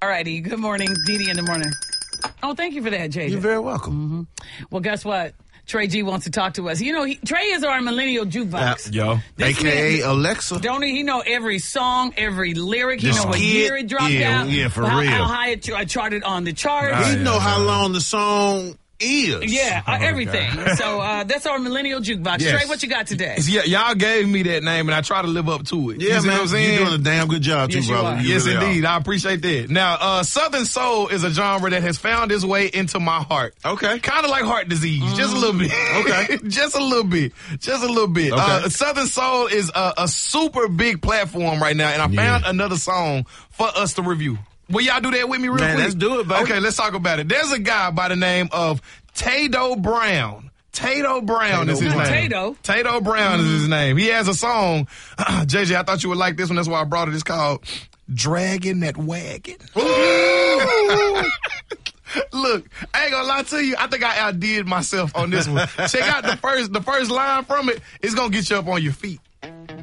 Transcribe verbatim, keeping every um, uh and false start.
All righty. Good morning, Dee Dee in the morning. Oh, thank you for that, J J. You're very welcome. Mm-hmm. Well, guess what? Trey G wants to talk to us. You know, he, Trey is our millennial jukebox. Uh, yo. This A K A man, Alexa. Don't he? He know every song, every lyric. He This know what kid, year it dropped yeah, out. yeah, for how, real. How high it ch- charted on the charts. Right. He know how long the song is. Yeah, uh, Oh, everything. So uh, that's our millennial jukebox. Yes. Trey, what you got today? Yeah, y'all gave me that name, and I try to live up to it. Yeah, you see man. what I'm saying? You're doing a damn good job, too, Yes, you brother. are. You Yes, really indeed. are. I appreciate that. Now, uh, Southern Soul is a genre that has found its way into my heart. Okay. Kind of like heart disease, just a little bit. Okay. just a little bit. Just a little bit. Okay. Uh, Southern Soul is a, a super big platform right now, and I Yeah. found another song for us to review. Will y'all do that with me real Man, quick? let's do it, baby. Okay, let's talk about it. There's a guy by the name of Tato Brown. Tato Brown Tato is his Brown. name. Tato. Tato Brown is his name. He has a song. J J, I thought you would like this one. That's why I brought it. It's called Dragging That Wagon. Look, I ain't gonna lie to you. I think I outdid myself on this one. Check out the first, the first line from it. It's gonna get you up on your feet.